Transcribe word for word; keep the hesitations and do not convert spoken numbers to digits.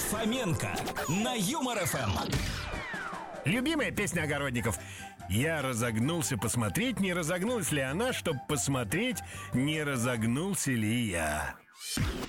Фоменко на Юмор эф эм. Любимая песня огородников. Я разогнулся посмотреть, не разогнулась ли она, чтобы посмотреть, не разогнулся ли я.